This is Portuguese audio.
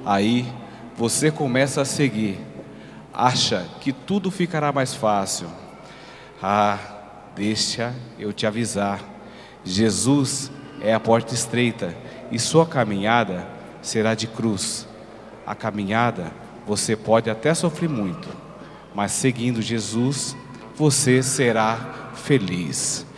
Aí você começa a seguir, acha que tudo ficará mais fácil. Deixa eu te avisar, Jesus é a porta estreita e sua caminhada será de cruz. A caminhada você pode até sofrer muito, mas seguindo Jesus você será feliz.